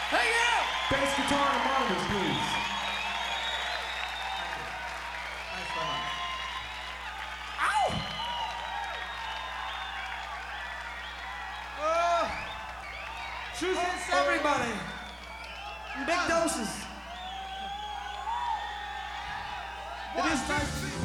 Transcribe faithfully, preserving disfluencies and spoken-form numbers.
Hang out! Bass guitar and monitors, please. Thanks so much. Ow! Oh! Choose everybody. Big doses. It is nice.